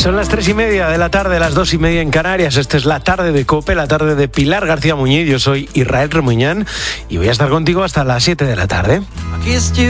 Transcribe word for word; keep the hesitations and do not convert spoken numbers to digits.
Son las tres y media de la tarde, las dos y media en Canarias. Esta es la tarde de COPE, la tarde de Pilar García Muñiz. Yo soy Israel Remuñán y voy a estar contigo hasta las siete de la tarde.